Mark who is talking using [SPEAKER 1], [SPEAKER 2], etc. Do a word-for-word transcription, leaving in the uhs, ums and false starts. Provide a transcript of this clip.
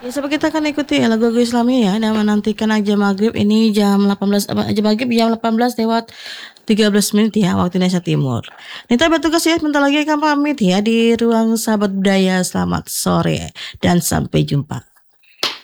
[SPEAKER 1] Ya coba kita akan ikuti lagu-lagu Islami ya dan menantikan aja maghrib ini jam delapan belas apa aja maghrib jam delapan belas lewat tiga belas menit ya waktu Indonesia Timur. Nita bertugas ya bentar lagi akan pamit ya di ruang sahabat budaya. Selamat sore dan sampai jumpa.